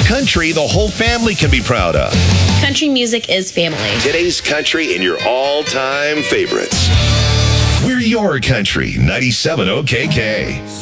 Country the whole family can be proud of. Country music is family. Today's country and your all-time favorites. We're your country, 97 OKK.